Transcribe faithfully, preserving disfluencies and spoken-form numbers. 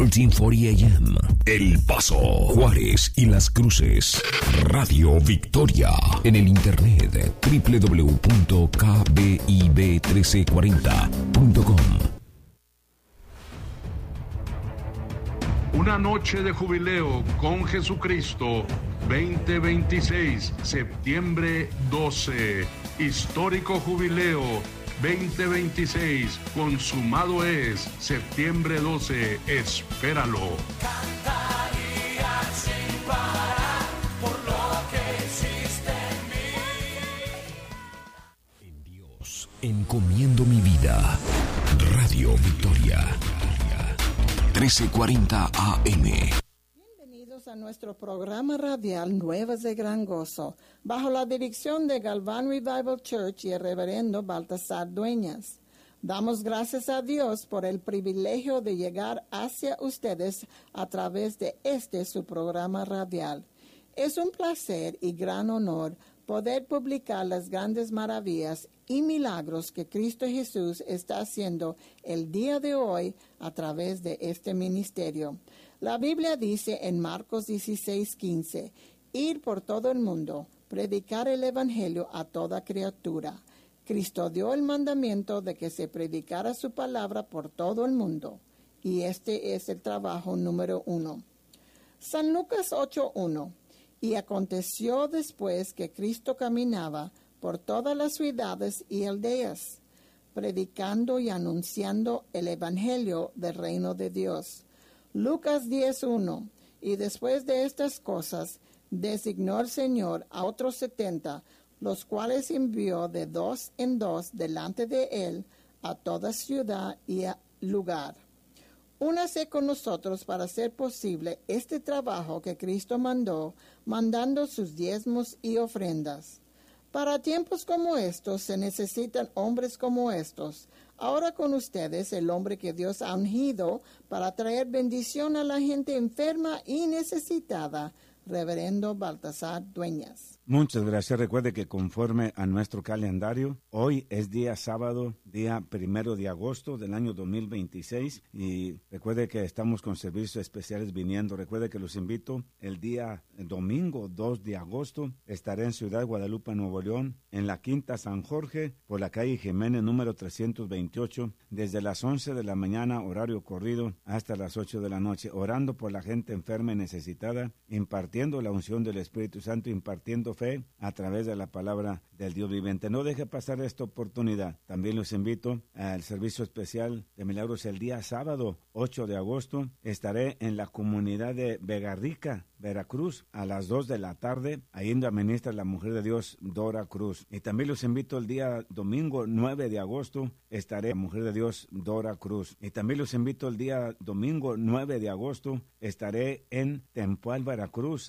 trece cuarenta A M, El Paso, Juárez y Las Cruces. Radio Victoria. En el internet doble u doble u doble u punto k b i b trece cuarenta punto com. Una noche de jubileo con Jesucristo, veinte veintiséis, septiembre doce. Histórico jubileo, veinte veintiséis, consumado es, septiembre doce, espéralo. Cantaría sin parar por lo que hiciste en mí. En Dios encomiendo mi vida. Radio Victoria. trece cuarenta A M. Bienvenidos a nuestro programa radial Nuevas de Gran Gozo, bajo la dirección de Galván Revival Church y el reverendo Baltasar Dueñas. Damos gracias a Dios por el privilegio de llegar hacia ustedes a través de este su programa radial. Es un placer y gran honor poder publicar las grandes maravillas y milagros que Cristo Jesús está haciendo el día de hoy a través de este ministerio. La Biblia dice en Marcos dieciséis quince, ir por todo el mundo, predicar el Evangelio a toda criatura. Cristo dio el mandamiento de que se predicara su palabra por todo el mundo, y este es el trabajo número uno. San Lucas ocho uno. Y aconteció después que Cristo caminaba por todas las ciudades y aldeas, predicando y anunciando el Evangelio del reino de Dios. Lucas diez uno. Y después de estas cosas, designó el Señor a otros setenta, los cuales envió de dos en dos delante de él a toda ciudad y lugar. Únase con nosotros para hacer posible este trabajo que Cristo mandó, mandando sus diezmos y ofrendas. Para tiempos como estos se necesitan hombres como estos. Ahora con ustedes el hombre que Dios ha ungido para traer bendición a la gente enferma y necesitada, reverendo Baltasar Dueñas. Muchas gracias. Recuerde que conforme a nuestro calendario, hoy es día sábado, día primero de agosto del año dos mil veintiséis, y recuerde que estamos con servicios especiales viniendo. Recuerde que los invito el día domingo dos de agosto, estaré en Ciudad Guadalupe, Nuevo León, en la Quinta San Jorge, por la calle Jiménez número trescientos veintiocho, desde las once de la mañana, horario corrido, hasta las ocho de la noche, orando por la gente enferma y necesitada, impartiendo la unción del Espíritu Santo, impartiendo fe a través de la palabra del Dios viviente. No deje pasar esta oportunidad. También los invito al servicio especial de milagros el día sábado ocho de agosto. Estaré en la comunidad de Vega Rica, Veracruz, a las dos de la tarde. Ahí administra la mujer de Dios, Dora Cruz. Y también los invito el día domingo nueve de agosto. Estaré en la mujer de Dios, Dora Cruz. Y también los invito el día domingo nueve de agosto. Estaré en Tempoal, Veracruz,